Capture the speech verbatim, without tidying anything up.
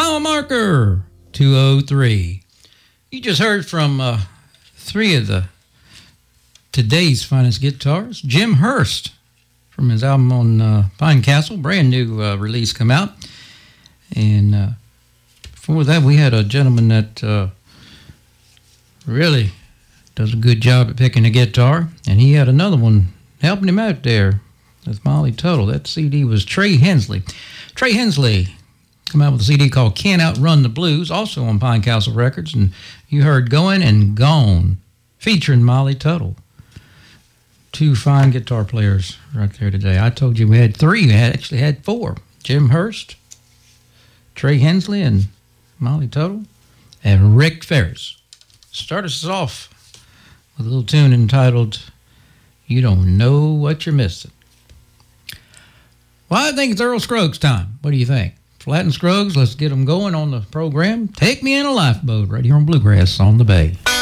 Mile marker, two oh three. You just heard from uh, three of the today's finest guitars. Jim Hurst from his album on uh, Pine Castle, brand new uh, release come out. And uh, before that, we had a gentleman that uh, really does a good job at picking a guitar, and he had another one helping him out there with Molly Tuttle. That C D was Trey Hensley. Trey Hensley come out with a C D called Can't Outrun the Blues, also on Pine Castle Records, and you heard Going and Gone, featuring Molly Tuttle. Two fine guitar players right there today. I told you we had three. We had, actually had four. Jim Hurst, Trey Hensley, and Molly Tuttle, and Rick Ferris. Start us off with a little tune entitled You Don't Know What You're Missing. Well, I think it's Earl Scruggs time. What do you think? Flatt and Scruggs, let's get them going on the program. Take Me in a Lifeboat right here on Bluegrass on the Bay.